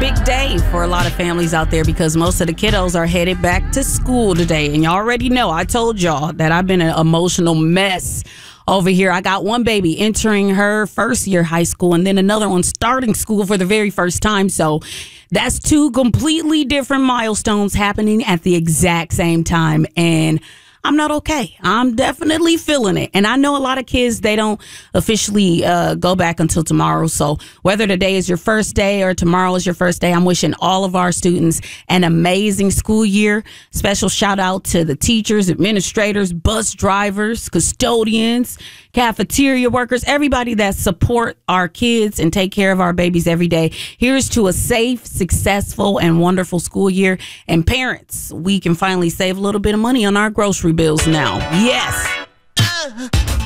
big day for a lot of families out there because most of the kiddos are headed back to school today. And y'all already know, I told y'all that I've been an emotional mess over here. I got one baby entering her first year high school and then another one starting school for the very first time. So that's two completely different milestones happening at the exact same time. And I'm not okay. I'm definitely feeling it. And I know a lot of kids, they don't officially go back until tomorrow. So whether today is your first day or tomorrow is your first day, I'm wishing all of our students an amazing school year. Special shout out to the teachers, administrators, bus drivers, custodians, cafeteria workers, everybody that support our kids and take care of our babies every day. Here's to a safe, successful, and wonderful school year. And parents, we can finally save a little bit of money on our grocery bills now. Yes.